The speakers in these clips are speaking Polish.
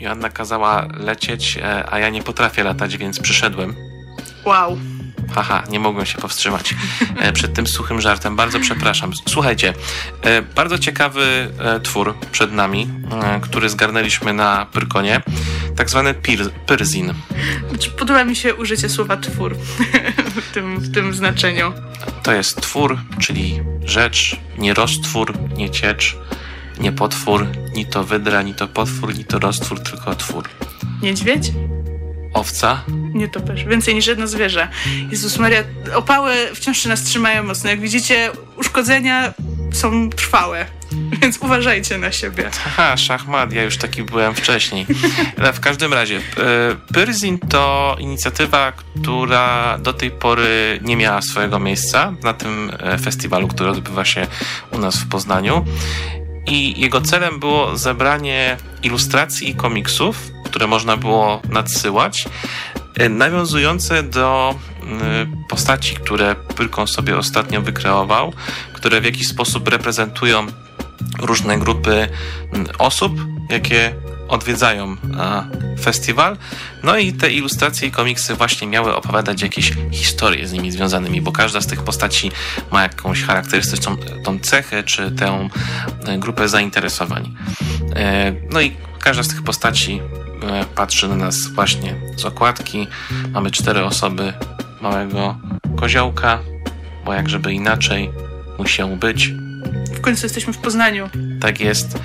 Joanna kazała lecieć, a ja nie potrafię latać, więc przyszedłem. Wow. Haha, nie mogłem się powstrzymać przed tym suchym żartem. Bardzo przepraszam. Słuchajcie, bardzo ciekawy twór przed nami, który zgarnęliśmy na Pyrkonie. Tak zwany Pyrzin. Podoba mi się użycie słowa twór w tym znaczeniu. To jest twór, czyli rzecz, nie roztwór, nie ciecz, nie potwór, ni to wydra, ni to potwór, ni to roztwór, tylko twór. Niedźwiedź? Owca? Nietoperz. Więcej niż jedno zwierzę. Jezus Maria, opały wciąż się nas trzymają mocno. Jak widzicie, uszkodzenia są trwałe. Więc uważajcie na siebie. Aha, szachmat, ja już taki byłem wcześniej. Ale w każdym razie, Pyrzin to inicjatywa, która do tej pory nie miała swojego miejsca na tym festiwalu, który odbywa się u nas w Poznaniu. I jego celem było zebranie ilustracji i komiksów, które można było nadsyłać, nawiązujące do postaci, które Pyrkon sobie ostatnio wykreował, które w jakiś sposób reprezentują różne grupy osób, jakie odwiedzają festiwal. No i te ilustracje i komiksy właśnie miały opowiadać jakieś historie z nimi związanymi, bo każda z tych postaci ma jakąś charakterystyczną tą cechę, czy tę grupę zainteresowań. No i każda z tych postaci patrzy na nas właśnie z okładki. Mamy 4 osoby małego koziołka, bo jak żeby inaczej musiał być. W końcu jesteśmy w Poznaniu. Tak jest.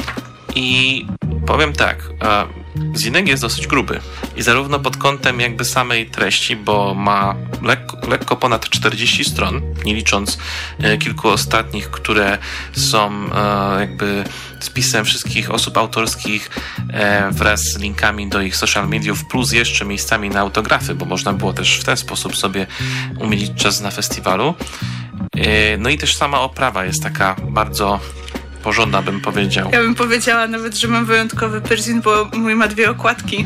I powiem tak, zinek jest dosyć gruby i zarówno pod kątem jakby samej treści, bo ma lekko ponad 40 stron, nie licząc kilku ostatnich, które są jakby spisem wszystkich osób autorskich wraz z linkami do ich social mediów, plus jeszcze miejscami na autografy, bo można było też w ten sposób sobie umilić czas na festiwalu. No i też sama oprawa jest taka bardzo porządna, bym powiedział. Ja bym powiedziała nawet, że mam wyjątkowy Pyrzin, bo mój ma 2 okładki.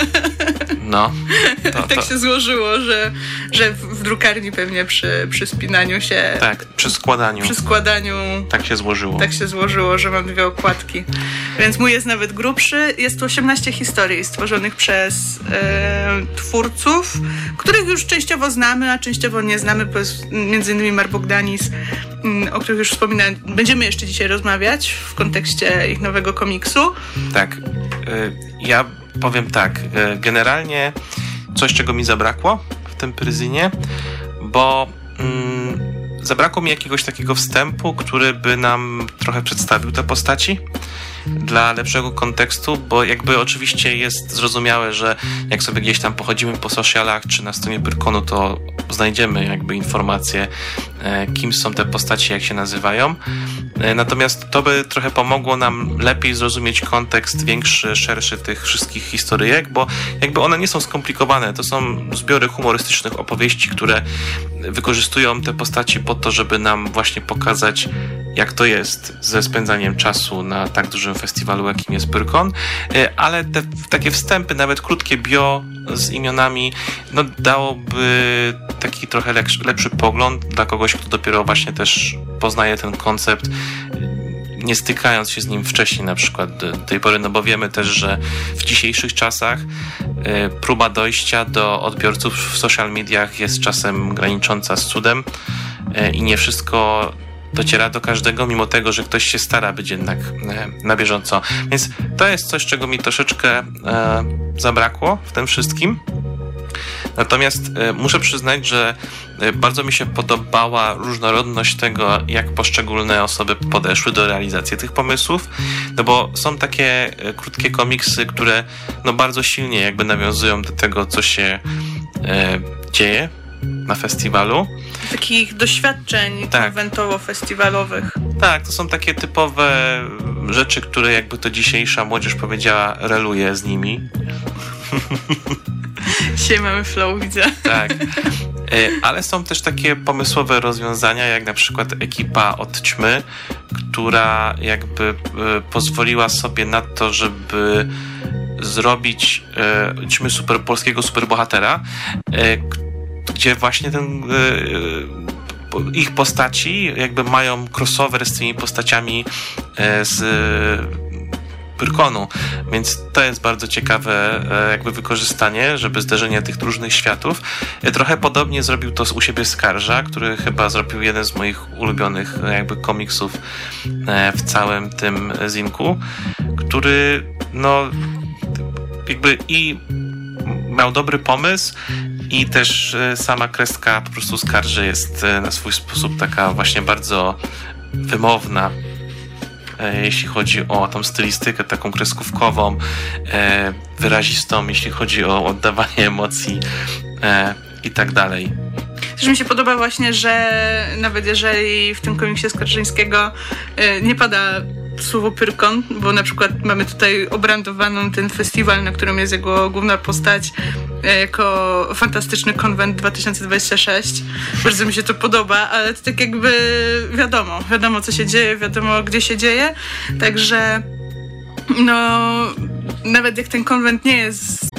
No. Tak się złożyło, że w drukarni pewnie przy spinaniu się... Tak, przy składaniu. Tak się złożyło. Tak się złożyło, że mam 2 okładki. Więc mój jest nawet grubszy. Jest tu 18 historii stworzonych przez twórców, których już częściowo znamy, a częściowo nie znamy. Między innymi Mar Bogdanis, o których już wspominałem. Będziemy jeszcze dzisiaj rozmawiać w kontekście ich nowego komiksu. Tak. Ja powiem tak. Generalnie coś, czego mi zabrakło w tym Pyrzinie, bo zabrakło mi jakiegoś takiego wstępu, który by nam trochę przedstawił te postaci dla lepszego kontekstu, bo jakby oczywiście jest zrozumiałe, że jak sobie gdzieś tam pochodzimy po socialach czy na stronie Pyrkonu, to znajdziemy jakby informacje, kim są te postaci, jak się nazywają. Natomiast to by trochę pomogło nam lepiej zrozumieć kontekst większy, szerszy tych wszystkich historyjek, bo jakby one nie są skomplikowane. To są zbiory humorystycznych opowieści, które wykorzystują te postaci po to, żeby nam właśnie pokazać, jak to jest ze spędzaniem czasu na tak dużym festiwalu, jakim jest Pyrkon, ale te takie wstępy, nawet krótkie bio z imionami, no dałoby taki trochę lepszy pogląd dla kogoś, kto dopiero właśnie też poznaje ten koncept, nie stykając się z nim wcześniej na przykład do tej pory, no bo wiemy też, że w dzisiejszych czasach próba dojścia do odbiorców w social mediach jest czasem granicząca z cudem i nie wszystko dociera do każdego, mimo tego, że ktoś się stara być jednak na bieżąco. Więc to jest coś, czego mi troszeczkę zabrakło w tym wszystkim. Natomiast muszę przyznać, że bardzo mi się podobała różnorodność tego, jak poszczególne osoby podeszły do realizacji tych pomysłów, no bo są takie krótkie komiksy, które no bardzo silnie jakby nawiązują do tego, co się dzieje na festiwalu. Takich doświadczeń konwentowo-festiwalowych. Tak, to są takie typowe rzeczy, które jakby to dzisiejsza młodzież powiedziała, reluje z nimi. Dzisiaj mamy flow, widzę. Tak. Ale są też takie pomysłowe rozwiązania, jak na przykład ekipa od Ćmy, która jakby pozwoliła sobie na to, żeby zrobić Ćmy polskiego superbohatera, gdzie właśnie ich postaci jakby mają crossover z tymi postaciami z Pyrkonu, więc to jest bardzo ciekawe jakby wykorzystanie, żeby zderzenie tych różnych światów. Trochę podobnie zrobił to u siebie Skarża, który chyba zrobił jeden z moich ulubionych jakby komiksów w całym tym zinku, który no jakby i miał dobry pomysł i też sama kreska po prostu Skarży jest na swój sposób taka właśnie bardzo wymowna, jeśli chodzi o tą stylistykę taką kreskówkową, wyrazistą, jeśli chodzi o oddawanie emocji i tak dalej. Też mi się podoba właśnie, że nawet jeżeli w tym komiksie Skarżyńskiego nie pada słowo Pyrkon, bo na przykład mamy tutaj obrandowaną ten festiwal, na którym jest jego główna postać jako Fantastyczny Konwent 2026. Bardzo mi się to podoba, ale to tak jakby wiadomo co się dzieje, wiadomo gdzie się dzieje, także no nawet jak ten konwent nie jest